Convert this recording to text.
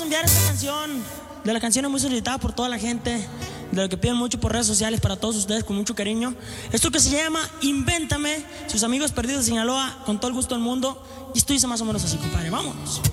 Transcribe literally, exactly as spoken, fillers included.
enviar esta canción, de las canciones muy solicitadas por toda la gente, de lo que piden mucho por redes sociales para todos ustedes con mucho cariño. Esto que se llama Invéntame, sus amigos perdidos de Sinaloa, con todo el gusto del mundo. Y esto dice más o menos así, compadre, vámonos.